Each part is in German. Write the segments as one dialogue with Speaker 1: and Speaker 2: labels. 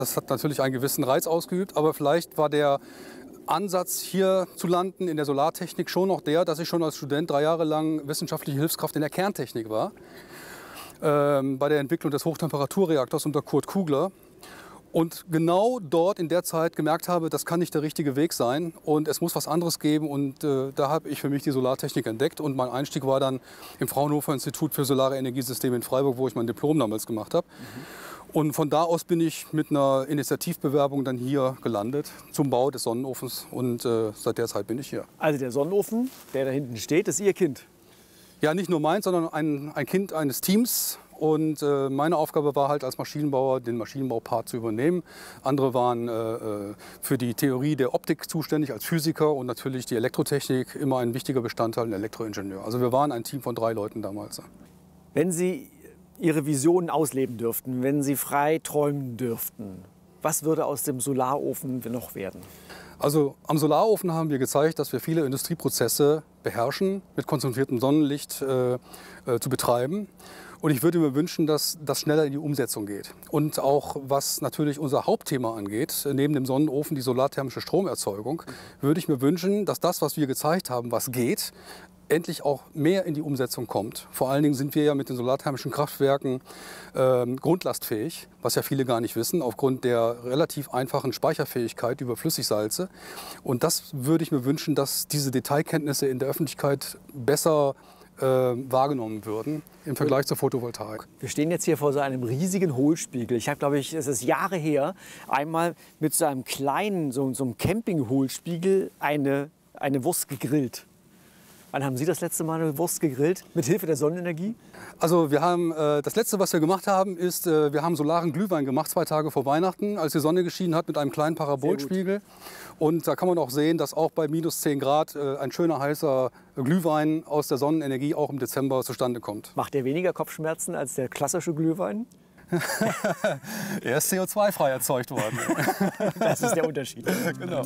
Speaker 1: Das hat natürlich einen gewissen Reiz ausgeübt, aber vielleicht war der Ansatz, hier zu landen in der Solartechnik, schon noch der, dass ich schon als Student 3 Jahre lang wissenschaftliche Hilfskraft in der Kerntechnik war. Bei der Entwicklung des Hochtemperaturreaktors unter Kurt Kugler. Und genau dort in der Zeit gemerkt habe, das kann nicht der richtige Weg sein und es muss was anderes geben. Und da habe ich für mich die Solartechnik entdeckt. Und mein Einstieg war dann im Fraunhofer Institut für Solare Energiesysteme in Freiburg, wo ich mein Diplom damals gemacht habe. Und von da aus bin ich mit einer Initiativbewerbung dann hier gelandet zum Bau des Sonnenofens. Und seit der Zeit bin ich hier.
Speaker 2: Also der Sonnenofen, der da hinten steht, ist Ihr Kind?
Speaker 1: Ja, nicht nur meins, sondern ein Kind eines Teams. Und meine Aufgabe war halt als Maschinenbauer, den Maschinenbaupart zu übernehmen. Andere waren für die Theorie der Optik zuständig als Physiker und natürlich die Elektrotechnik, immer ein wichtiger Bestandteil, ein Elektroingenieur. Also wir waren ein Team von 3 Leuten damals.
Speaker 2: Wenn Sie Ihre Visionen ausleben dürften, wenn Sie frei träumen dürften, was würde aus dem Solarofen noch werden?
Speaker 1: Also am Solarofen haben wir gezeigt, dass wir viele Industrieprozesse beherrschen, mit konzentriertem Sonnenlicht zu betreiben. Und ich würde mir wünschen, dass das schneller in die Umsetzung geht. Und auch was natürlich unser Hauptthema angeht, neben dem Sonnenofen die solarthermische Stromerzeugung, würde ich mir wünschen, dass das, was wir gezeigt haben, was geht, endlich auch mehr in die Umsetzung kommt. Vor allen Dingen sind wir ja mit den solarthermischen Kraftwerken grundlastfähig, was ja viele gar nicht wissen, aufgrund der relativ einfachen Speicherfähigkeit über Flüssigsalze. Und das würde ich mir wünschen, dass diese Detailkenntnisse in der Öffentlichkeit besser wahrgenommen würden im Vergleich zur Photovoltaik.
Speaker 2: Wir stehen jetzt hier vor so einem riesigen Hohlspiegel. Ich habe, glaube ich, es ist Jahre her, einmal mit so einem kleinen, so einem Camping-Hohlspiegel eine Wurst gegrillt. Wann haben Sie das letzte Mal eine Wurst gegrillt? Mit Hilfe der Sonnenenergie?
Speaker 1: Also wir haben, das Letzte, was wir gemacht haben, ist, wir haben solaren Glühwein gemacht, 2 Tage vor Weihnachten, als die Sonne geschienen hat, mit einem kleinen Parabolspiegel. Und da kann man auch sehen, dass auch bei minus 10 Grad ein schöner heißer Glühwein aus der Sonnenenergie auch im Dezember zustande kommt.
Speaker 2: Macht der weniger Kopfschmerzen als der klassische Glühwein?
Speaker 1: Er ist CO2-frei erzeugt worden.
Speaker 2: Das ist der Unterschied.
Speaker 1: Genau.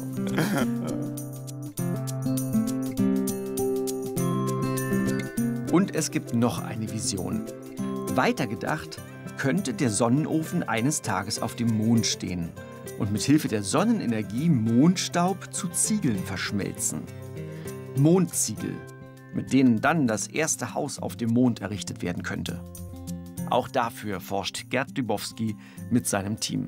Speaker 3: Und es gibt noch eine Vision. Weitergedacht könnte der Sonnenofen eines Tages auf dem Mond stehen und mit Hilfe der Sonnenenergie Mondstaub zu Ziegeln verschmelzen. Mondziegel, mit denen dann das erste Haus auf dem Mond errichtet werden könnte. Auch dafür forscht Gerd Dybowski mit seinem Team.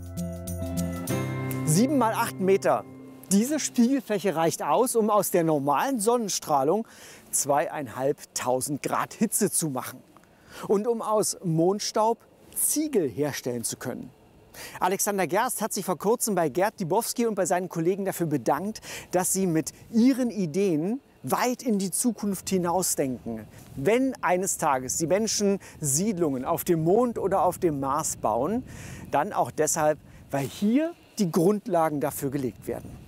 Speaker 2: 7 mal 8 Meter. Diese Spiegelfläche reicht aus, um aus der normalen Sonnenstrahlung 2.500 Grad Hitze zu machen. Und um aus Mondstaub Ziegel herstellen zu können. Alexander Gerst hat sich vor kurzem bei Gerd Dybowski und bei seinen Kollegen dafür bedankt, dass sie mit ihren Ideen weit in die Zukunft hinausdenken. Wenn eines Tages die Menschen Siedlungen auf dem Mond oder auf dem Mars bauen, dann auch deshalb, weil hier die Grundlagen dafür gelegt werden.